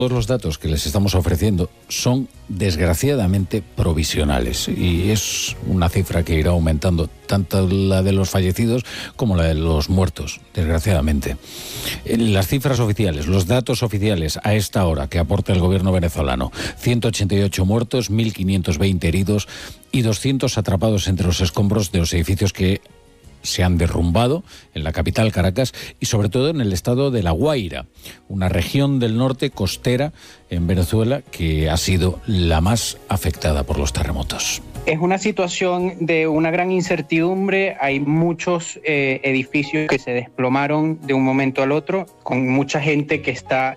Todos los datos que les estamos ofreciendo son desgraciadamente provisionales y es una cifra que irá aumentando, tanto la de los fallecidos como la de los muertos, desgraciadamente. Las cifras oficiales, los datos oficiales a esta hora que aporta el gobierno venezolano: 188 muertos, 1.520 heridos y 200 atrapados entre los escombros de los edificios que se han derrumbado en la capital, Caracas, y sobre todo en el estado de La Guaira, una región del norte costera en Venezuela que ha sido la más afectada por los terremotos. Es una situación de una gran incertidumbre. Hay muchos edificios que se desplomaron de un momento al otro, con mucha gente que está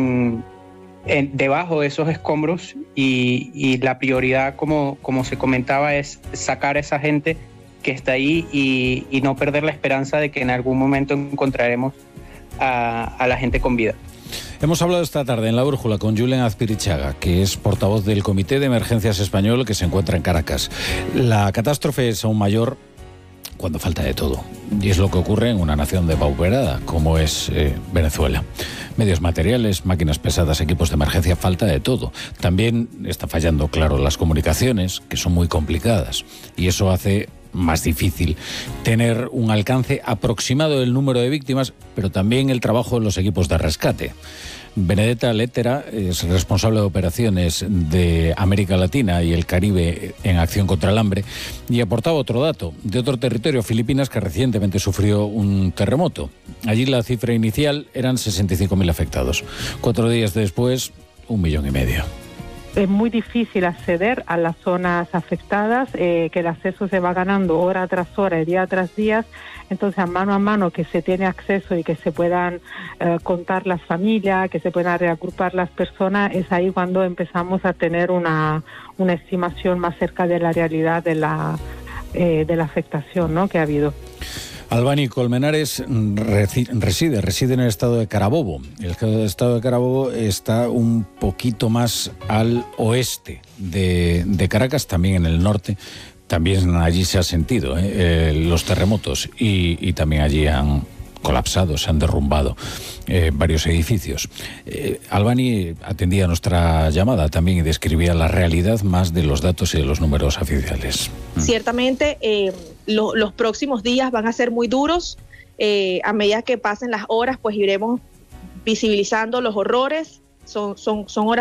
debajo de esos escombros y la prioridad, como se comentaba, es sacar a esa gente que está ahí y no perder la esperanza de que en algún momento encontraremos a la gente con vida. Hemos hablado esta tarde en La Brújula con Julen Azpirichaga, que es portavoz del Comité de Emergencias Español que se encuentra en Caracas. La catástrofe es aún mayor cuando falta de todo, y es lo que ocurre en una nación depauperada como es Venezuela. Medios materiales, máquinas pesadas, equipos de emergencia, falta de todo. También está fallando, claro, las comunicaciones, que son muy complicadas, y eso hace más difícil tener un alcance aproximado del número de víctimas, pero también el trabajo de los equipos de rescate. Benedetta Lettera es responsable de operaciones de América Latina y el Caribe en Acción contra el Hambre y aportaba otro dato de otro territorio, Filipinas, que recientemente sufrió un terremoto. Allí la cifra inicial eran 65.000 afectados. 4 días después, 1,5 millones. Es muy difícil acceder a las zonas afectadas, que el acceso se va ganando hora tras hora, día tras día. Entonces, a mano que se tiene acceso y que se puedan contar las familias, que se puedan reagrupar las personas, es ahí cuando empezamos a tener una estimación más cerca de la realidad de la afectación, ¿no?, que ha habido. Albany Colmenares reside en el estado de Carabobo. El estado de Carabobo está un poquito más al oeste de Caracas, también en el norte. También allí se han sentido los terremotos y también allí han colapsado, se han derrumbado varios edificios. Albany atendía nuestra llamada también y describía la realidad más de los datos y de los números oficiales. Ciertamente los próximos días van a ser muy duros. A medida que pasen las horas, pues iremos visibilizando los horrores. Son horas